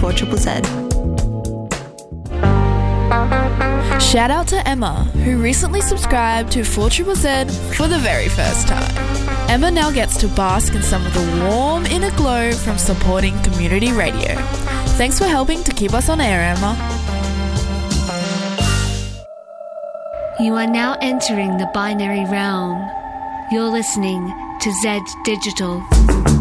4ZZZ. Shout out to Emma, who recently subscribed to 4ZZZ for the very first time. Emma now gets to bask in some of the warm inner glow from supporting community radio. Thanks for helping to keep us on air, Emma. You are now entering the binary realm. You're listening to Z Digital.